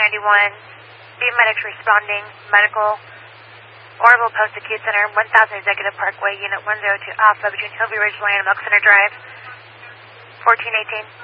91, Beam Medics responding, medical, Orville Post Acute Center, 1000 Executive Parkway, Unit 102 Alpha between Hillview Ridge Lane and Milk Center Drive, 1418.